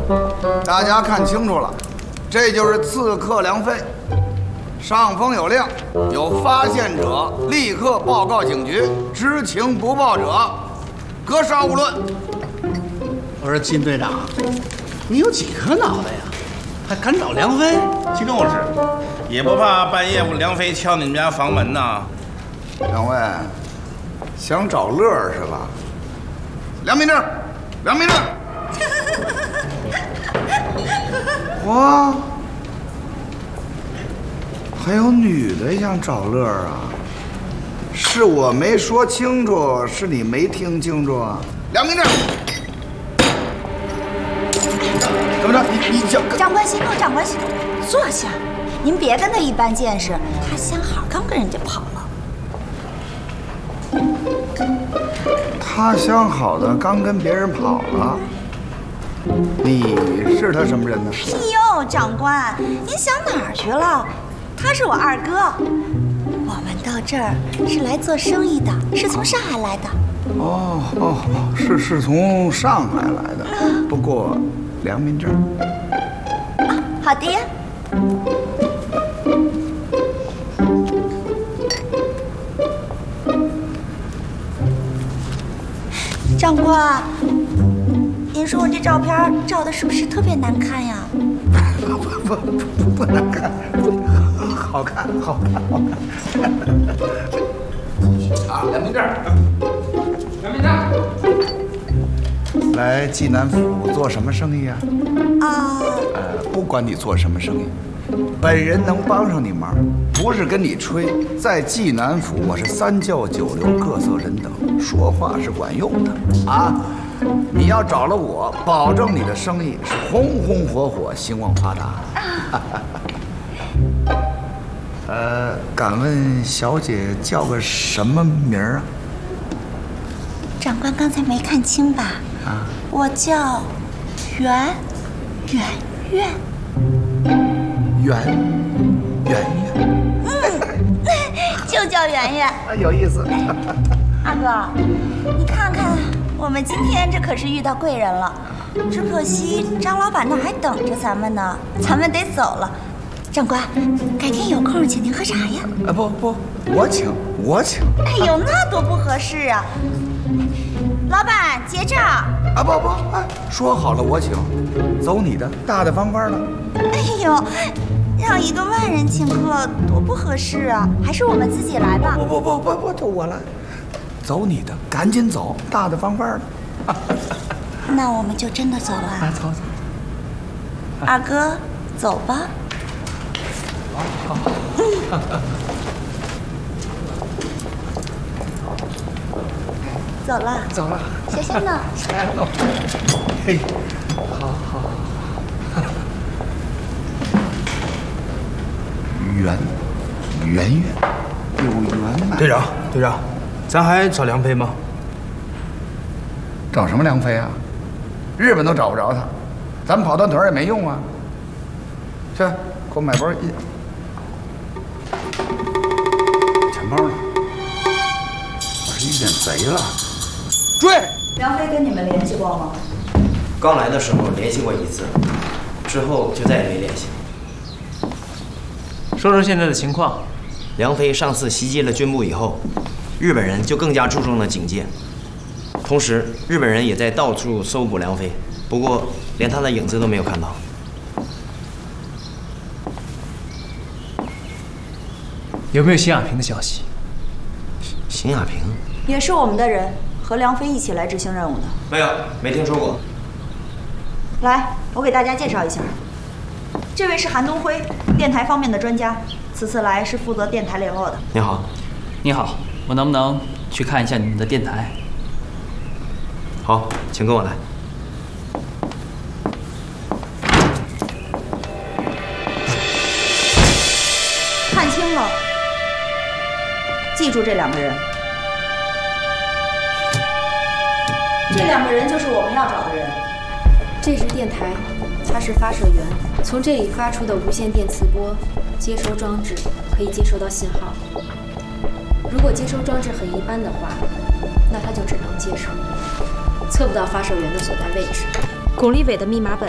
大家看清楚了，这就是刺客梁飞。上峰有令，有发现者立刻报告警局，知情不报者格杀勿论。 我说金队长，你有几颗脑袋呀？还敢找梁飞？ 就是，也不怕半夜梁飞敲你们家房门呐？ 两位想找乐是吧？良民证，良民证。哇，还有女的想找乐啊？是我没说清楚，是你没听清楚啊？良民证。怎么着？你讲？ 长官息怒，长官息怒，坐下。您别跟他一般见识，他相好刚跟人家跑了。 他相好的刚跟别人跑了，你是他什么人呢？ 哎呦，长官，您想哪儿去了？他是我二哥，我们到这儿是来做生意的，是从上海来的。 是从上海来的，不过良民证。 好的。长官，您说我这照片照的是不是特别难看呀？ 不难看，好看。啊，良民证，良民证。来济南府做什么生意啊？不管你做什么生意，本人能帮上你忙，不是跟你吹。在济南府，我是三教九流各色人等，说话是管用的啊！你要找了我，保证你的生意是红红火火，兴旺发达。敢问小姐叫个什么名儿啊？ 长官刚才没看清吧？我叫圆圆。就叫圆圆。 有意思。 二哥，你看看，我们今天这可是遇到贵人了。只可惜张老板那还等着咱们呢，咱们得走了。长官，改天有空请您喝茶呀。 不，我请。 哎呦，那多不合适啊！老板结账。 不，说好了我请，走你的，大大方方的。 哎呦，让一个外人请客多不合适啊！还是我们自己来吧。 不，就我来。走你的，赶紧走，大大方方的。 那我们就真的走了。 走。 二哥，走吧。 好。 走了。小仙呢？ 嘿，好。圆，有缘呐。 队长，咱还找梁飞吗？ 找什么梁飞啊？日本都找不着他，咱们跑断腿也没用啊。去，给我买包烟。钱包呢？我是遇见贼了。追！ 梁飞跟你们联系过吗？ 刚来的时候联系过一次，之后就再也没联系。 说说现在的情况。 梁飞上次袭击了军部以后，日本人就更加注重了警戒，同时日本人也在到处搜捕梁飞，不过连他的影子都没有看到。 有没有邢亚平的消息？ 邢亚平也是我们的人，和梁飞一起来执行任务的。 没有，没听说过。 来，我给大家介绍一下，这位是韩东辉，电台方面的专家，此次来是负责电台联络的。 你好。 你好，我能不能去看一下你们的电台？ 好，请跟我来。 看清了，记住这两个人。这两个人就是我们要找的人。 这支电台，它是发射源，从这里发出的无线电磁波，接收装置可以接收到信号。如果接收装置很一般的话，那它就只能接收，测不到发射源的所在位置。巩立伟的密码本